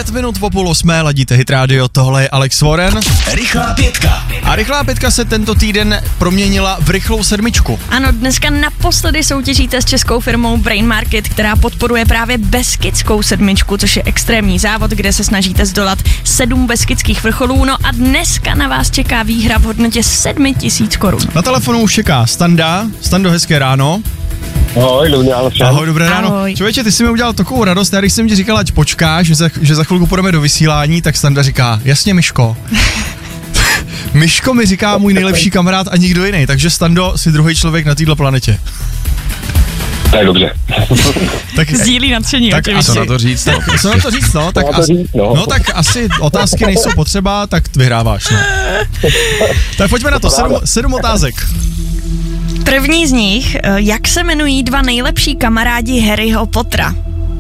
minut po 7:30, ladíte Hit Radio, tohle je Alex Warren. Rychlá pětka. A rychlá pětka se tento týden proměnila v rychlou sedmičku. Ano, dneska naposledy soutěžíte s českou firmou Brain Market, která podporuje právě Beskidskou sedmičku, což je extrémní závod, kde se snažíte zdolat 7 beskydských vrcholů. No a dneska na vás čeká výhra v hodnotě 7 000 korun. Na telefonu už čeká Standa. Stando, hezké ráno. Ahoj, dobrý ráno všem. Ahoj, dobré ráno. Ahoj. Člověče, ty jsi mi udělal takovou radost, já když jsem ti říkal, ať počkáš, že za chvilku půjdeme do vysílání, tak Standa říká, jasně Myško. Myško mi říká můj nejlepší kamarád a nikdo jiný, takže Stando, jsi druhý člověk na této planetě. To je dobře. Tak, Sdílí nadšení, tak očividně. co na to říct, no, tak asi otázky nejsou potřeba, tak vyhráváš, no. Tak pojďme na to, 7 otázek. První z nich, jak se jmenují 2 nejlepší kamarádi Harryho Pottera?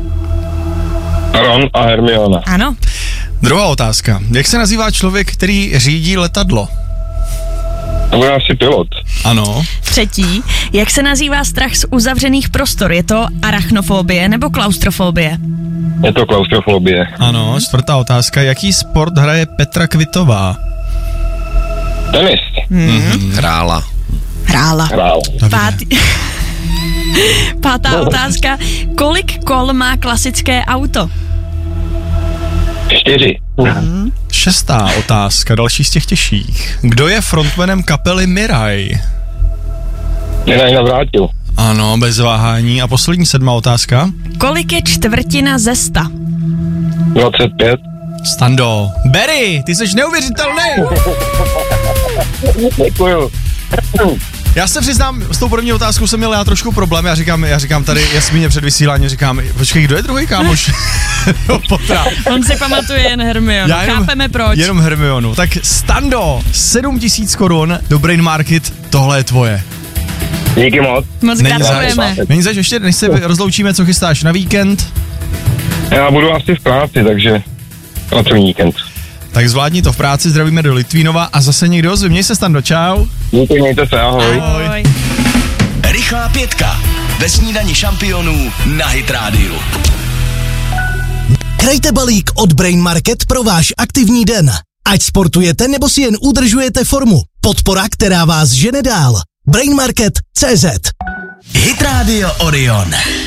Ron a Hermiona. Ano. Druhá otázka. Jak se nazývá člověk, který řídí letadlo? To bude asi pilot. Ano. Třetí, jak se nazývá strach z uzavřených prostor? Je to arachnofobie nebo klaustrofobie? Je to klaustrofobie. Ano, čtvrtá otázka. Jaký sport hraje Petra Kvitová? Tenis. Hrála. Pátá otázka. Kolik kol má klasické auto? 4. Šestá otázka, další z těch těžších. Kdo je frontmanem kapely Miraj? Nenaj navrátil. Ano, bez váhání. A poslední 7. otázka. Kolik je čtvrtina ze 100? 25. Stando. Barry, ty jsi neuvěřitelný! Děkuju. Já se přiznám, s tou první otázkou jsem měl já trošku problém. Já říkám tady Jasmíně před vysíláním, říkám, počkej, kdo je druhý kámoš? Potra. On si pamatuje jen Hermionu, chápeme proč. Jenom Hermionu. Tak Stando, 7 000 korun do Brain Market, tohle je tvoje. Díky moc. Moc gratulujeme. Není zač, ještě než se rozloučíme, co chystáš na víkend? Já budu asi v práci, takže na celý víkend. Tak zvládni to v práci, zdravíme do Litvínova a zase někdo ozve. Měj se, Stando, čau. Díky, mějte se, ahoj. Ahoj. Rychlá pětka. Ve snídani šampionů na Hit Radio. Krejte balík od Brain Market pro váš aktivní den. Ať sportujete nebo si jen udržujete formu. Podpora, která vás žene dál. Brain Market CZ. Hit Radio Orion.